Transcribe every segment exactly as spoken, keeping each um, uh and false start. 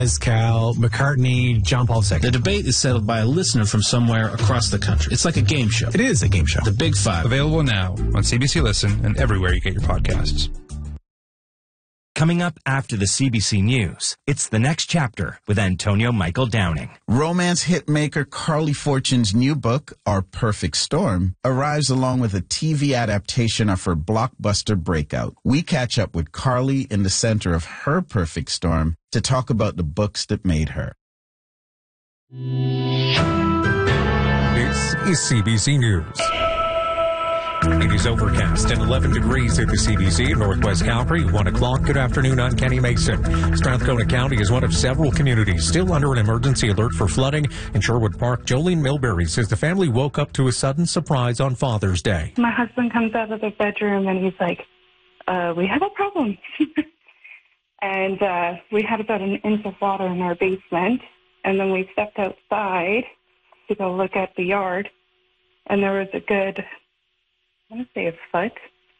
Is Cal, McCartney, John Paul the Second. The debate is settled by a listener from somewhere across the country. It's like a game show. It is a game show. The Big Five. Available now on C B C Listen and everywhere you get your podcasts. Coming up after the C B C News, it's The Next Chapter with Antonio Michael Downing. Romance hitmaker Carly Fortune's new book, Our Perfect Storm, arrives along with a T V adaptation of her blockbuster breakout. We catch up with Carly in the center of her perfect storm to talk about the books that made her. This is C B C News. It is overcast and eleven degrees at the C B C in Northwest Calgary. one o'clock. Good afternoon. I'm Kenny Mason. Strathcona County is one of several communities still under an emergency alert for flooding. In Sherwood Park, Jolene Milbury says the family woke up to a sudden surprise on Father's Day. My husband comes out of the bedroom and he's like, uh, we have a problem. and uh, we had about an inch of water in our basement. And then we stepped outside to go look at the yard. And there was a good... I want to say a foot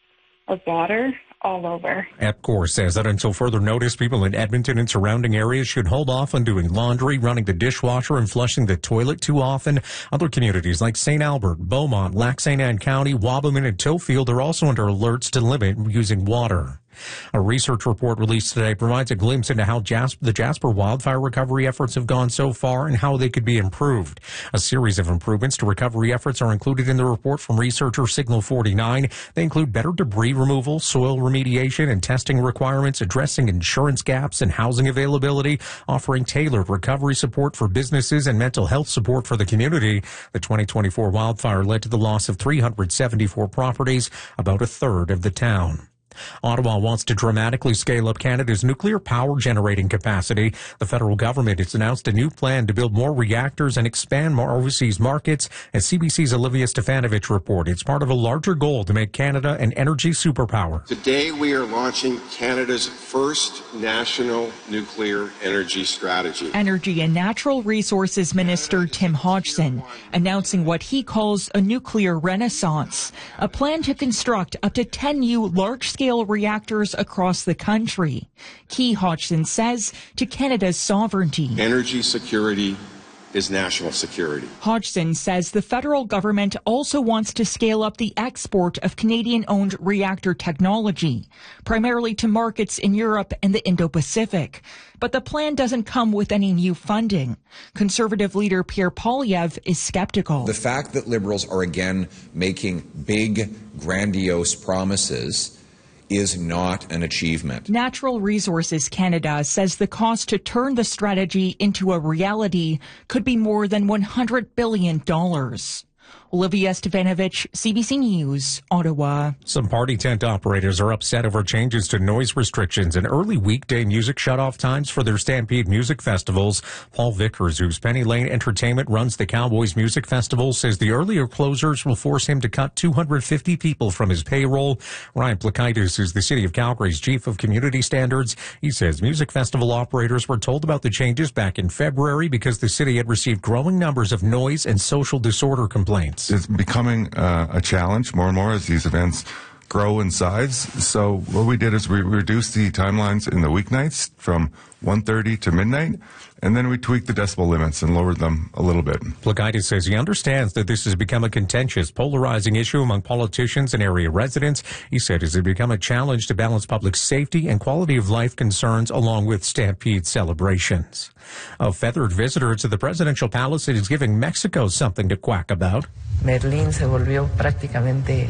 of water all over. EPCOR says that until further notice, people in Edmonton and surrounding areas should hold off on doing laundry, running the dishwasher, and flushing the toilet too often. Other communities like Saint Albert, Beaumont, Lac Saint Anne County, Wabamun, and Towfield are also under alerts to limit using water. A research report released today provides a glimpse into how Jas- the Jasper wildfire recovery efforts have gone so far and how they could be improved. A series of improvements to recovery efforts are included in the report from researcher Signal forty-nine. They include better debris removal, soil remediation, and testing requirements, addressing insurance gaps and housing availability, offering tailored recovery support for businesses and mental health support for the community. The twenty twenty-four wildfire led to the loss of three hundred seventy-four properties, about a third of the town. Ottawa wants to dramatically scale up Canada's nuclear power generating capacity. The federal government has announced a new plan to build more reactors and expand more overseas markets. As C B C's Olivia Stefanovich reported, it's part of a larger goal to make Canada an energy superpower. Today we are launching Canada's first national nuclear energy strategy. Energy and Natural Resources Minister Tim Hodgson announcing what he calls a nuclear renaissance, a plan to construct up to ten new large-scale reactors across the country. Key, Hodgson says, to Canada's sovereignty. Energy security is national security. Hodgson says the federal government also wants to scale up the export of Canadian-owned reactor technology, primarily to markets in Europe and the Indo-Pacific. But the plan doesn't come with any new funding. Conservative leader Pierre Poilievre is skeptical. The fact that Liberals are again making big, grandiose promises is not an achievement. Natural Resources Canada says the cost to turn the strategy into a reality could be more than one hundred billion dollars. Olivia Stefanovich, C B C News, Ottawa. Some party tent operators are upset over changes to noise restrictions and early weekday music shutoff times for their Stampede music festivals. Paul Vickers, whose Penny Lane Entertainment runs the Cowboys Music Festival, says the earlier closures will force him to cut two hundred fifty people from his payroll. Ryan Plakaitis is the City of Calgary's Chief of Community Standards. He says music festival operators were told about the changes back in February because the city had received growing numbers of noise and social disorder complaints. It's becoming uh, a challenge more and more as these events grow in size. So what we did is we reduced the timelines in the weeknights from one thirty to midnight, and then we tweaked the decibel limits and lowered them a little bit. Plakaitis says he understands that this has become a contentious, polarizing issue among politicians and area residents. He said it has become a challenge to balance public safety and quality of life concerns along with Stampede celebrations. A feathered visitor to the presidential palace is giving Mexico something to quack about. Merlín se volvió prácticamente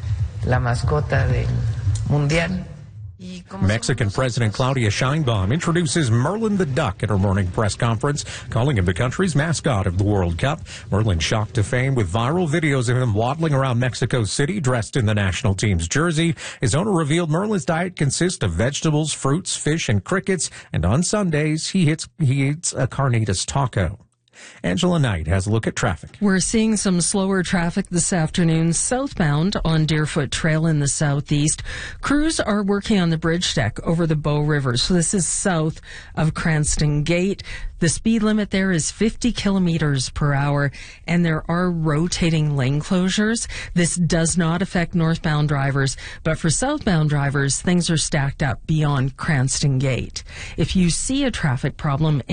la mascota del mundial. Mexican President Claudia Sheinbaum introduces Merlin the Duck at her morning press conference, calling him the country's mascot of the World Cup. Merlin shocked to fame with viral videos of him waddling around Mexico City dressed in the national team's jersey. His owner revealed Merlin's diet consists of vegetables, fruits, fish, and crickets, and on Sundays he, hits, he eats a carnitas taco. Angela Knight has a look at traffic. We're seeing some slower traffic this afternoon southbound on Deerfoot Trail in the southeast. Crews are working on the bridge deck over the Bow River, so this is south of Cranston Gate. The speed limit there is fifty kilometers per hour, and there are rotating lane closures. This does not affect northbound drivers, but for southbound drivers, things are stacked up beyond Cranston Gate. If you see a traffic problem